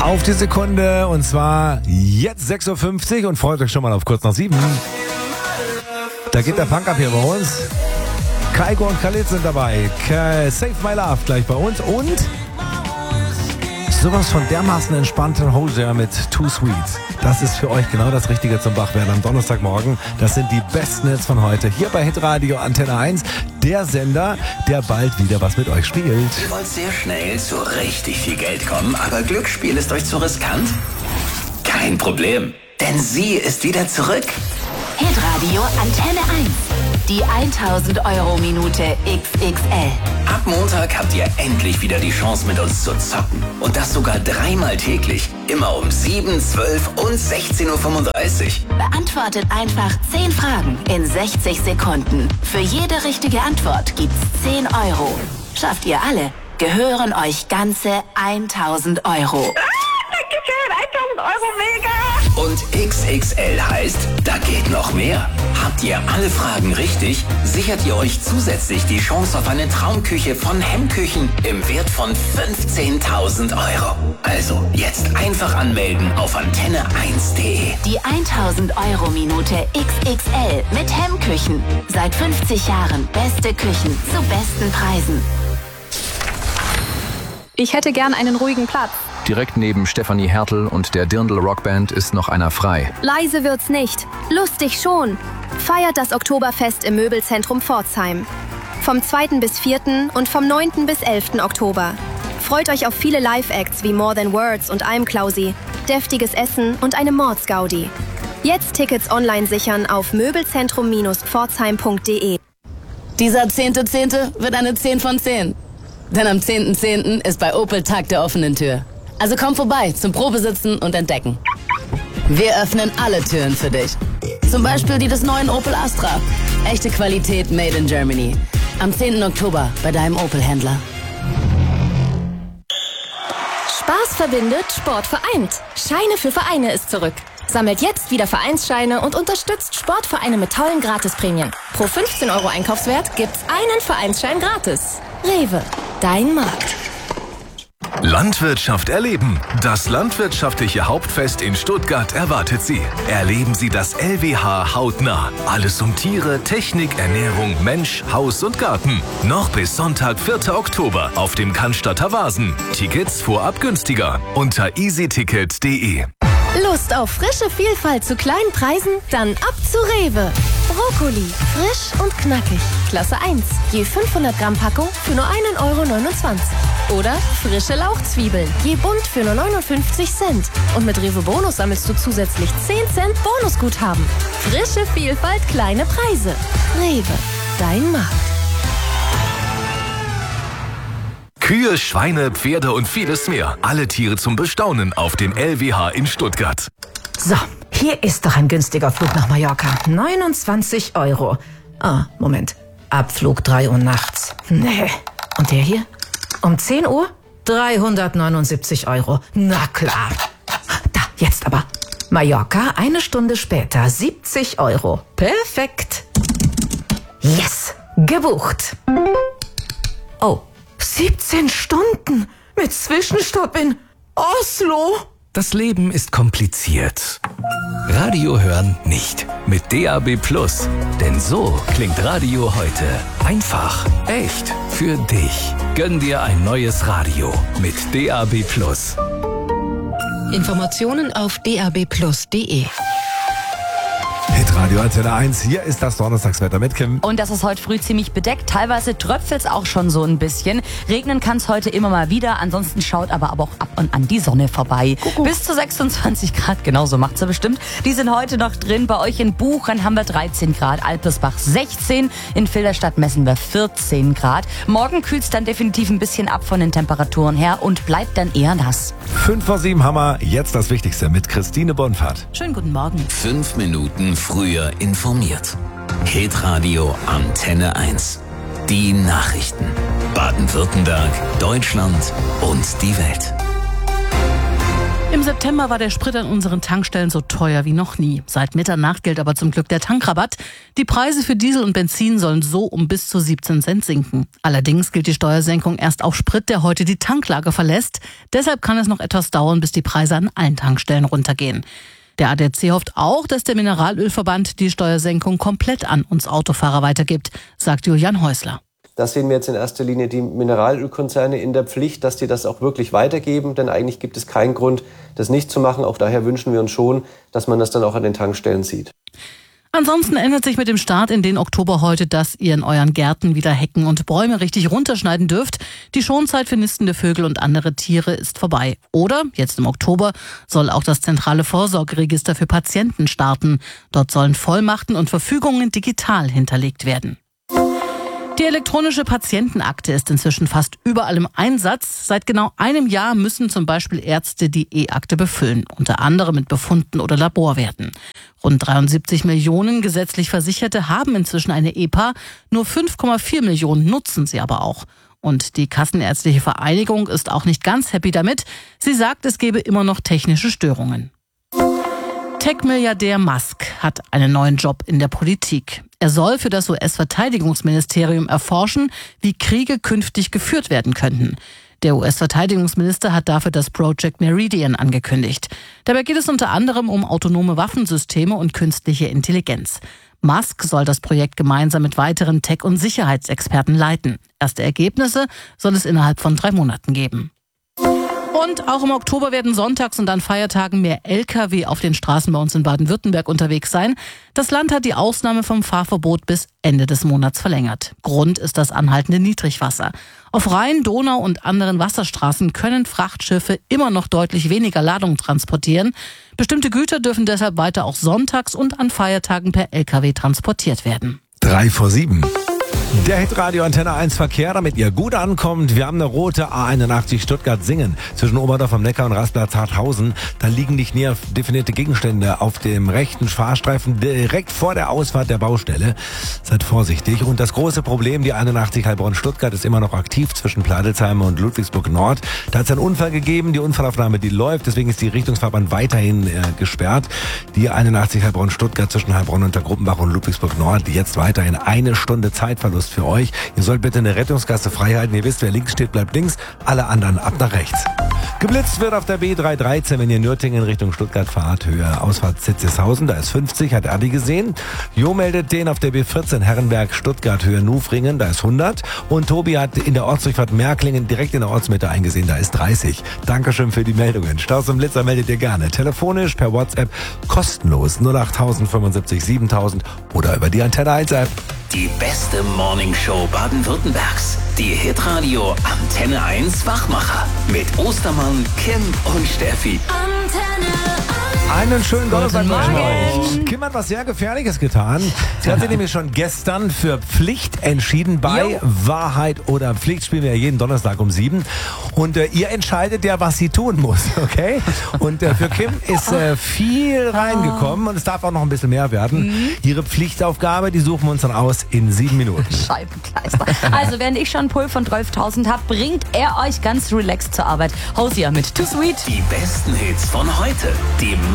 Auf die Sekunde und zwar jetzt 6.50 Uhr und freut euch schon mal auf kurz nach 7. Da geht der Punk ab hier bei uns. Kygo und Khalid sind dabei. Save My Love gleich bei uns und sowas von dermaßen entspannten Hosier mit Too Sweet. Das ist für euch genau das Richtige zum Wachwerden am Donnerstagmorgen. Das sind die besten Hits von heute. Hier bei Hitradio Antenne 1, der Sender, der bald wieder was mit euch spielt. Ihr wollt sehr schnell zu richtig viel Geld kommen, aber Glücksspiel ist euch zu riskant? Kein Problem, denn sie ist wieder zurück. Hitradio Antenne 1. Die 1000-Euro-Minute XXL. Ab Montag habt ihr endlich wieder die Chance, mit uns zu zocken. Und das sogar 3-mal täglich. Immer um 7, 12 und 16.35 Uhr. Beantwortet einfach 10 Fragen in 60 Sekunden. Für jede richtige Antwort gibt's 10 Euro. Schafft ihr alle, gehören euch ganze 1000 Euro. Dankeschön, 1000 Euro, mega! Und XXL heißt, da geht noch mehr. Habt ihr alle Fragen richtig, sichert ihr euch zusätzlich die Chance auf eine Traumküche von Hemmküchen im Wert von 15.000 Euro. Also jetzt einfach anmelden auf antenne1.de. Die 1000-Euro-Minute XXL mit Hemmküchen. Seit 50 Jahren beste Küchen zu besten Preisen. Ich hätte gern einen ruhigen Platz. Direkt neben Stefanie Hertel und der Dirndl Rockband ist noch einer frei. Leise wird's nicht, lustig schon. Feiert das Oktoberfest im Möbelzentrum Pforzheim. Vom 2. bis 4. und vom 9. bis 11. Oktober. Freut euch auf viele Live-Acts wie More Than Words und I'm Klausi, deftiges Essen und eine Mordsgaudi. Jetzt Tickets online sichern auf möbelzentrum-pforzheim.de. Dieser 10.10. wird eine 10 von 10. Denn am 10.10. ist bei Opel Tag der offenen Tür. Also komm vorbei zum Probesitzen und Entdecken. Wir öffnen alle Türen für dich. Zum Beispiel die des neuen Opel Astra. Echte Qualität made in Germany. Am 10. Oktober bei deinem Opel-Händler. Spaß verbindet, Sport vereint. Scheine für Vereine ist zurück. Sammelt jetzt wieder Vereinsscheine und unterstützt Sportvereine mit tollen Gratisprämien. Pro 15 Euro Einkaufswert gibt's einen Vereinsschein gratis. Rewe, dein Markt. Landwirtschaft erleben. Das landwirtschaftliche Hauptfest in Stuttgart erwartet Sie. Erleben Sie das LWH hautnah. Alles um Tiere, Technik, Ernährung, Mensch, Haus und Garten. Noch bis Sonntag, 4. Oktober auf dem Cannstatter Wasen. Tickets vorab günstiger unter easyticket.de. Lust auf frische Vielfalt zu kleinen Preisen? Dann ab zu Rewe. Brokkoli, frisch und knackig. Klasse 1, je 500 Gramm Packung für nur 1,29 Euro. Oder frische Lauchzwiebeln, je bunt für nur 59 Cent. Und mit Rewe Bonus sammelst du zusätzlich 10 Cent Bonusguthaben. Frische Vielfalt, kleine Preise. Rewe, dein Markt. Kühe, Schweine, Pferde und vieles mehr. Alle Tiere zum Bestaunen auf dem LWH in Stuttgart. So, hier ist doch ein günstiger Flug nach Mallorca. 29 Euro. Ah, Moment. Abflug 3 Uhr nachts. Nee. Und der hier? Um 10 Uhr? 379 Euro. Na klar. Da, jetzt aber. Mallorca, 1 Stunde später. 70 Euro. Perfekt. Yes. Gebucht. Oh. 17 Stunden mit Zwischenstopp in Oslo. Das Leben ist kompliziert. Radio hören nicht. Mit DAB+. Denn so klingt Radio heute. Einfach, echt, für dich. Gönn dir ein neues Radio mit DAB+. Informationen auf dabplus.de. Hitradio Antenne 1, hier ist das Donnerstagswetter mit Kim. Und das ist heute früh ziemlich bedeckt. Teilweise tröpfelt es auch schon so ein bisschen. Regnen kann es heute immer mal wieder. Ansonsten schaut aber auch ab und an die Sonne vorbei. Bis zu 26 Grad, genauso macht sie bestimmt. Die sind heute noch drin. Bei euch in Buchern haben wir 13 Grad, Alpersbach 16. In Filderstadt messen wir 14 Grad. Morgen kühlt es dann definitiv ein bisschen ab von den Temperaturen her und bleibt dann eher nass. 5 vor 7 haben wir jetzt das Wichtigste mit Christine Bonfahrt. Schönen guten Morgen. 5 Minuten früher informiert. Hitradio Antenne 1. Die Nachrichten. Baden-Württemberg, Deutschland und die Welt. Im September war der Sprit an unseren Tankstellen so teuer wie noch nie. Seit Mitternacht gilt aber zum Glück der Tankrabatt. Die Preise für Diesel und Benzin sollen so um bis zu 17 Cent sinken. Allerdings gilt die Steuersenkung erst auf Sprit, der heute die Tanklage verlässt. Deshalb kann es noch etwas dauern, bis die Preise an allen Tankstellen runtergehen. Der ADAC hofft auch, dass der Mineralölverband die Steuersenkung komplett an uns Autofahrer weitergibt, sagt Julian Häusler. Da sehen wir jetzt in erster Linie die Mineralölkonzerne in der Pflicht, dass die das auch wirklich weitergeben. Denn eigentlich gibt es keinen Grund, das nicht zu machen. Auch daher wünschen wir uns schon, dass man das dann auch an den Tankstellen sieht. Ansonsten ändert sich mit dem Start in den Oktober heute, dass ihr in euren Gärten wieder Hecken und Bäume richtig runterschneiden dürft. Die Schonzeit für nistende Vögel und andere Tiere ist vorbei. Oder, jetzt im Oktober, soll auch das zentrale Vorsorgeregister für Patienten starten. Dort sollen Vollmachten und Verfügungen digital hinterlegt werden. Die elektronische Patientenakte ist inzwischen fast überall im Einsatz. Seit genau einem Jahr müssen zum Beispiel Ärzte die E-Akte befüllen, unter anderem mit Befunden oder Laborwerten. Rund 73 Millionen gesetzlich Versicherte haben inzwischen eine EPA, nur 5,4 Millionen nutzen sie aber auch. Und die Kassenärztliche Vereinigung ist auch nicht ganz happy damit. Sie sagt, es gebe immer noch technische Störungen. Tech-Milliardär Musk hat einen neuen Job in der Politik. Er soll für das US-Verteidigungsministerium erforschen, wie Kriege künftig geführt werden könnten. Der US-Verteidigungsminister hat dafür das Project Meridian angekündigt. Dabei geht es unter anderem um autonome Waffensysteme und künstliche Intelligenz. Musk soll das Projekt gemeinsam mit weiteren Tech- und Sicherheitsexperten leiten. Erste Ergebnisse soll es innerhalb von 3 Monaten geben. Und auch im Oktober werden sonntags und an Feiertagen mehr Lkw auf den Straßen bei uns in Baden-Württemberg unterwegs sein. Das Land hat die Ausnahme vom Fahrverbot bis Ende des Monats verlängert. Grund ist das anhaltende Niedrigwasser. Auf Rhein, Donau und anderen Wasserstraßen können Frachtschiffe immer noch deutlich weniger Ladung transportieren. Bestimmte Güter dürfen deshalb weiter auch sonntags und an Feiertagen per Lkw transportiert werden. 6:55. Der Hitradio Antenne 1 Verkehr, damit ihr gut ankommt. Wir haben eine rote A81 Stuttgart-Singen zwischen Oberdorf am Neckar und Rastplatz Harthausen. Da liegen nicht näher definierte Gegenstände auf dem rechten Fahrstreifen direkt vor der Ausfahrt der Baustelle. Seid vorsichtig. Und das große Problem, die 81 Heilbronn-Stuttgart ist immer noch aktiv zwischen Pladelsheim und Ludwigsburg Nord. Da hat es einen Unfall gegeben. Die Unfallaufnahme, die läuft. Deswegen ist die Richtungsfahrbahn weiterhin gesperrt. Die 81 Heilbronn-Stuttgart zwischen Heilbronn unter Gruppenbach und Ludwigsburg Nord. Jetzt weiterhin 1 Stunde Zeitverlust für euch. Ihr sollt bitte eine Rettungsgasse frei halten. Ihr wisst, wer links steht, bleibt links. Alle anderen ab nach rechts. Geblitzt wird auf der B313, wenn ihr Nürtingen Richtung Stuttgart fahrt. Höhe Ausfahrt Zitzishausen, da ist 50, hat Adi gesehen. Jo meldet den auf der B14 Herrenberg Stuttgart Höhe Nufringen, da ist 100. Und Tobi hat in der Ortsdurchfahrt Märklingen direkt in der Ortsmitte eingesehen, da ist 30. Dankeschön für die Meldungen. Staus und Blitzer meldet ihr gerne. Telefonisch, per WhatsApp, kostenlos 08000 75 7000 oder über die Antenne 1 App. Die beste Morningshow Baden-Württembergs. Die Hitradio Antenne 1 Wachmacher. Mit Ostermann, Kim und Steffi. Antenne 1. Einen schönen Donnerstag euch. Kim hat was sehr Gefährliches getan. Sie hat sich nämlich schon gestern für Pflicht entschieden. Bei Wahrheit oder Pflicht spielen wir ja jeden Donnerstag um 7. Und ihr entscheidet ja, was sie tun muss, okay? Und für Kim ist viel reingekommen und es darf auch noch ein bisschen mehr werden. Ihre Pflichtaufgabe, die suchen wir uns dann aus in 7 Minuten. Scheibenkleister. Also, während ich schon einen Pull von 12.000 habe, bringt er euch ganz relaxed zur Arbeit. Hausia mit Too Sweet. Die besten Hits von heute. Die